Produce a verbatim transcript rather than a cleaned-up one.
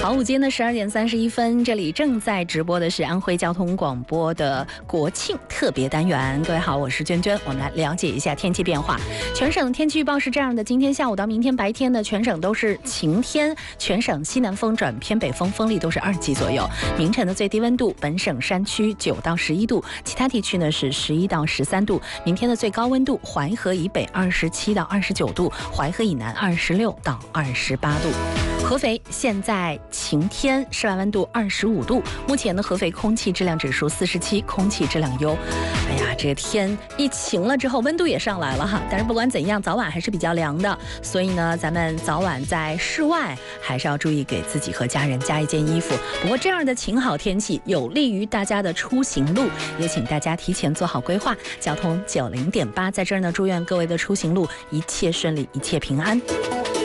好，午间的十二点三十一分，这里正在直播的是安徽交通广播的国庆特别单元。各位好，我是娟娟，我们来了解一下天气变化。全省天气预报是这样的：今天下午到明天白天呢，全省都是晴天，全省西南风转偏北风，风力都是二级左右。明晨的最低温度，本省山区九到十一度，其他地区呢是十一到十三度。明天的最高温度，淮河以北二十七到二十九度，淮河以南二十六到二十八度。合肥现在晴天，室外温度二十五度。目前的合肥空气质量指数四十七，空气质量优。哎呀，这个天一晴了之后，温度也上来了哈。但是不管怎样，早晚还是比较凉的，所以呢，咱们早晚在室外还是要注意给自己和家人加一件衣服。不过这样的晴好天气有利于大家的出行路，也请大家提前做好规划。交通九零点八在这儿呢，祝愿各位的出行路一切顺利，一切平安。